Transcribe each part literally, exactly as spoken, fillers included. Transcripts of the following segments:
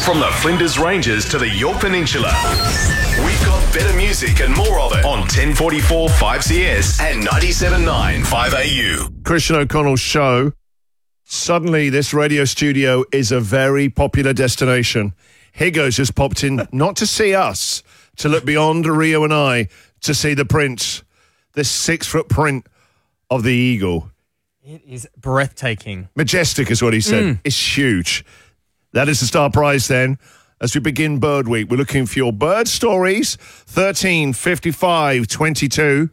From the Flinders Ranges to the Yorke Peninsula, we've got better music and more of it on ten forty-four five C S and ninety-seven point nine five A U. Christian O'Connell's show. Suddenly, this radio studio is a very popular destination. Higgos just popped in, not to see us, to look beyond Rio and I, to see the print, this six-foot print of the eagle. It is breathtaking. Majestic is what he said. Mm. It's huge. That is the star prize then. As we begin Bird Week, we're looking for your bird stories, thirteen fifty-five twenty-two.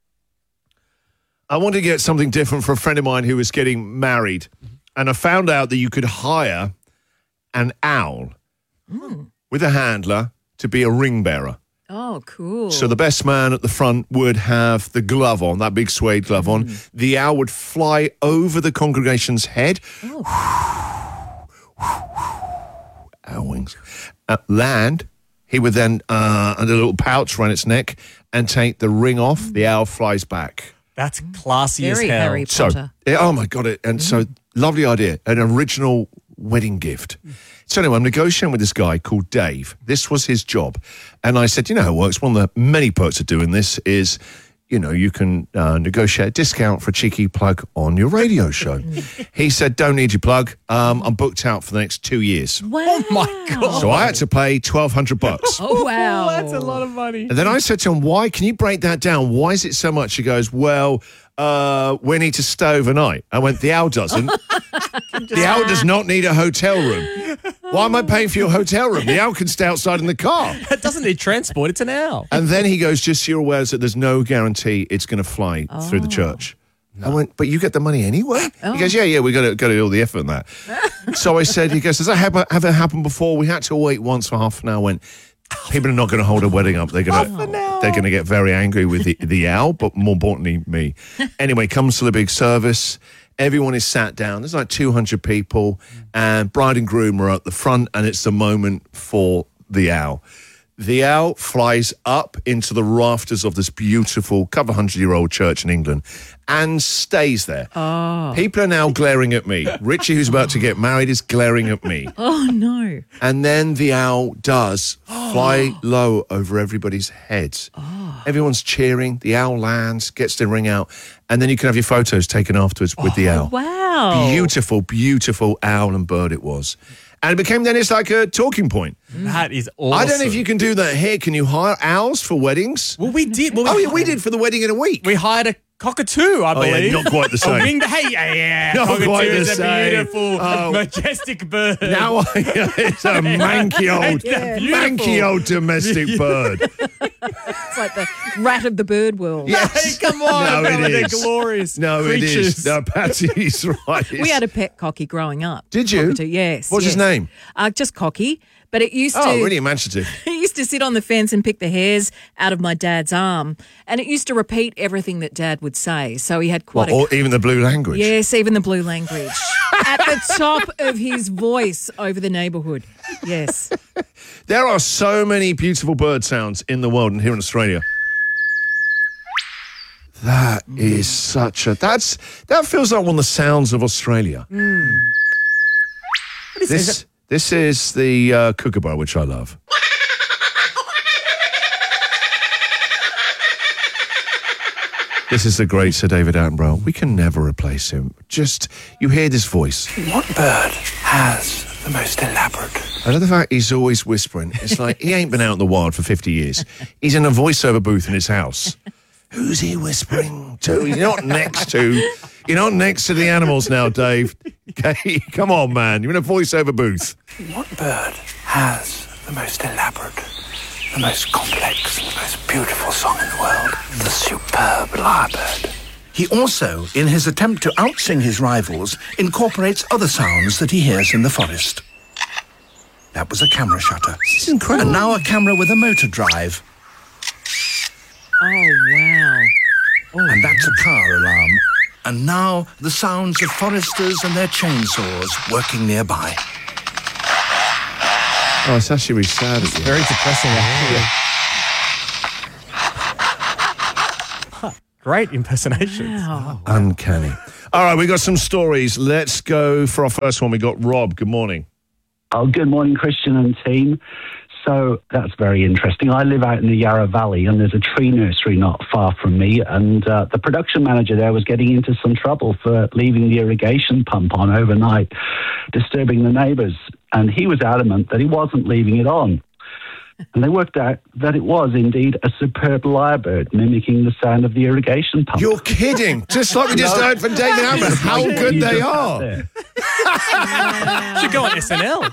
I wanted to get something different for a friend of mine who was getting married, and I found out that you could hire an owl mm. with a handler to be a ring bearer. Oh, cool. So the best man at the front would have the glove on, that big suede glove on. Mm. The owl would fly over the congregation's head. Oh. Owl wings. At land, he would then, uh, and a little pouch around its neck, and take the ring off. Mm. The owl flies back. That's classy Very as hell. Harry Potter. So, yeah, oh my God. It, and mm. so, lovely idea. An original wedding gift. Mm. So anyway, I'm negotiating with this guy called Dave. This was his job. And I said, you know how it works? One of the many perks of doing this is, you know, you can uh, negotiate a discount for a cheeky plug on your radio show. He said, don't need your plug. Um, I'm booked out for the next two years. Wow. Oh, my God. So I had to pay twelve hundred bucks. Oh, wow. That's a lot of money. And then I said to him, why? Can you break that down? Why is it so much? He goes, well, uh, we need to stay overnight. I went, the owl doesn't. The owl does not need a hotel room. Why am I paying for your hotel room? The owl can stay outside in the car. It doesn't need transport. It's an owl. And then he goes, just so you're aware that there's no guarantee it's going to fly oh. through the church. No. I went, but you get the money anyway? Oh. He goes, yeah, yeah, we got to got to do all the effort in that. So I said, he goes, has that ever, ever happened before? We had to wait once for half an hour. I went, people are not going to hold a wedding up. They're going to they're going to get very angry with the, the owl, but more importantly, me. Anyway, comes to the big service. Everyone is sat down. There's like two hundred people, and bride and groom are at the front, and it's the moment for the owl. The owl flies up into the rafters of this beautiful couple hundred-year-old church in England and stays there. Oh. People are now glaring at me. Richie, who's about to get married, is glaring at me. Oh, no. And then the owl does fly oh. low over everybody's heads. Oh. Everyone's cheering. The owl lands, gets the ring out, and then you can have your photos taken afterwards with oh, the owl. Wow. Beautiful, beautiful owl and bird it was. And it became then it's like a talking point. That is awesome. I don't know if you can do that here. Can you hire owls for weddings? Well, we did. Well, we oh, yeah, we did for the wedding in a week. We hired a cockatoo, I oh, believe. Yeah, not quite the same. A winged, hey, yeah, yeah. Not cockatoo quite the is a same. beautiful, oh. majestic bird. Now I, it's a manky old, yeah. manky old domestic bird. It's like the rat of the bird world. Yes. Hey, come on. No, it They're is. glorious No, creatures. it is. No, Patsy's right. We had a pet cocky growing up. Did you? Cockatoo, yes. What's yes. his name? Uh, just Cocky. But it used to... Oh, really imaginative. It used to sit on the fence and pick the hairs out of my dad's arm. And it used to repeat everything that Dad would say. So he had quite what, a... Or even the blue language? Yes, even the blue language. At the top of his voice over the neighbourhood. Yes. There are so many beautiful bird sounds in the world and here in Australia. That mm. is such a... That's That feels like one of the sounds of Australia. Mm. What is this? this? This is the uh, kookaburra, which I love. This is the great Sir David Attenborough. We can never replace him. Just, you hear this voice. What bird has the most elaborate? I love the fact he's always whispering. It's like he ain't been out in the wild for fifty years. He's in a voiceover booth in his house. Who's he whispering to? You're not next to... You're not next to the animals now, Dave. Okay, come on, man. You're in a voiceover booth. What bird has the most elaborate, the most complex, the most beautiful song in the world? The superb lyrebird. He also, in his attempt to outsing his rivals, incorporates other sounds that he hears in the forest. That was a camera shutter. This is incredible. And now a camera with a motor drive. Oh, wow. Oh, and that's a car alarm. And now the sounds of foresters and their chainsaws working nearby. Oh, it's actually really sad. It's very depressing, actually. Great impersonations. Wow. Uncanny. All right, we got some stories. Let's go for our first one. We got Rob. Good morning. Oh, good morning, Christian and team. So that's very interesting. I live out in the Yarra Valley, and there's a tree nursery not far from me, and uh, the production manager there was getting into some trouble for leaving the irrigation pump on overnight, disturbing the neighbours, and he was adamant that he wasn't leaving it on. And they worked out that it was indeed a superb lyrebird mimicking the sound of the irrigation pump. You're kidding. Just like we just No. heard from David Hammer, how Yeah, good you they just are. there. Should go on S N L.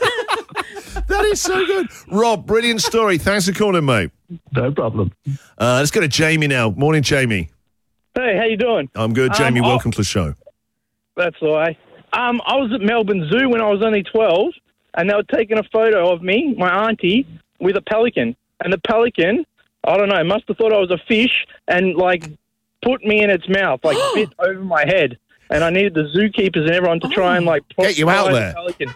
That is so good. Rob, brilliant story. Thanks for calling, mate. No problem. Uh, let's go to Jamie now. Morning, Jamie. Hey, how you doing? I'm good, Jamie. Um, Welcome to the show. That's the way. Um, I was at Melbourne Zoo when I was only twelve, and they were taking a photo of me, my auntie, with a pelican. And the pelican, I don't know, must have thought I was a fish and, like, put me in its mouth, like, bit over my head. And I needed the zookeepers and everyone to try and, like, Get you out pry the there. Pelican.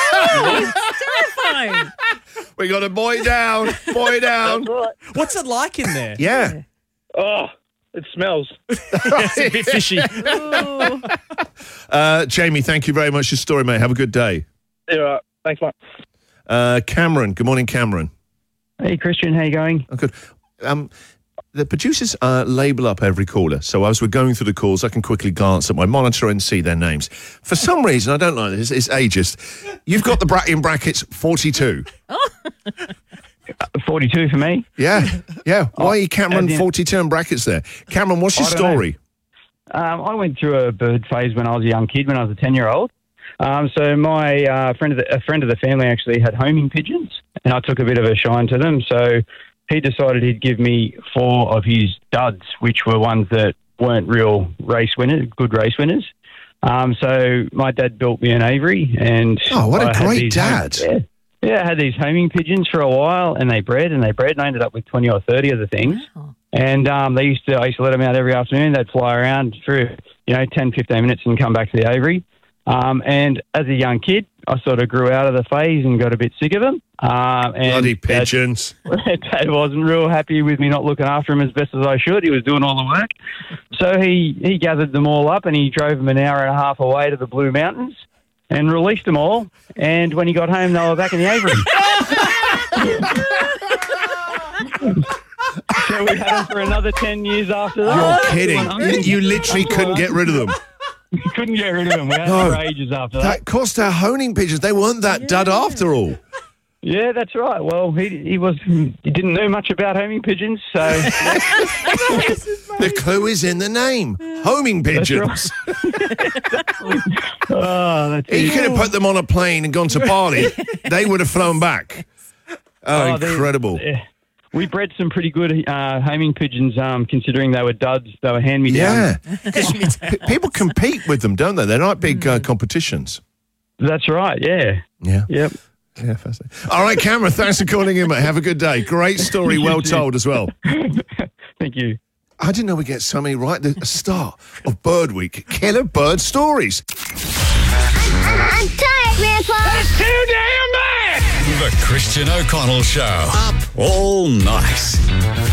Terrifying. We got a boy down, boy down. That's right. What's it like in there? Yeah. Oh, it smells. It's a bit fishy. Ooh. Uh, Jamie, thank you very much for your story, mate. Have a good day. Yeah, right. Thanks, mate. Uh, Cameron. Good morning, Cameron. Hey, Christian, how you going? Oh, good. Um, the producers uh, label up every caller, so as we're going through the calls, I can quickly glance at my monitor and see their names. For some reason, I don't like this, it's ageist. You've got the bra- in brackets forty-two. forty-two for me. Yeah, yeah. Why are you Cameron as in- forty-two in brackets there? Cameron, what's your I don't know. story? Um, I went through a bird phase when I was a young kid, when I was a ten-year-old. Um, so my uh, friend of the, a friend of the family actually had homing pigeons, and I took a bit of a shine to them. So he decided he'd give me four of his duds, which were ones that weren't real race winners, good race winners. Um, so my dad built me an aviary, and Oh, what a I had great these dad. home- yeah, yeah, I had these homing pigeons for a while, and they bred and they bred, and I ended up with twenty or thirty of the things. Wow. And um, they used to, I used to let them out every afternoon. They'd fly around for, you know, ten, fifteen minutes and come back to the aviary. Um, and as a young kid, I sort of grew out of the phase and got a bit sick of them. Um, and Bloody Dad- pigeons. Dad wasn't real happy with me not looking after him as best as I should. He was doing all the work. So he, he gathered them all up and he drove them an hour and a half away to the Blue Mountains and released them all. And when he got home, they were back in the aviary. So we had them for another ten years after that. You're kidding. When I'm You, thinking- you literally couldn't get rid of them. We couldn't get rid of them. We had No. them for ages after that. That cost our honing pigeons. They weren't that dud after all. Yeah, that's right. Well, he he was he didn't know much about homing pigeons, so The clue is in the name. Homing pigeons. oh, that's He it. could have put them on a plane and gone to Bali. They would have flown back. Oh, Oh, they- incredible. Yeah. We bred some pretty good uh, homing pigeons, um, considering they were duds. They were hand me Yeah. down. P- People compete with them, don't they? They're not big uh, competitions. That's right. Yeah. Yeah. Yep. Yeah, fascinating. All right, Cameron, thanks for calling in, mate. Have a good day. Great story, well told as well. Thank you. I didn't know we get so many right. The start of Bird Week. Killer bird stories. I'm tired, Grandpa. That's too damn bad. The Christian O'Connell Show. Up all night.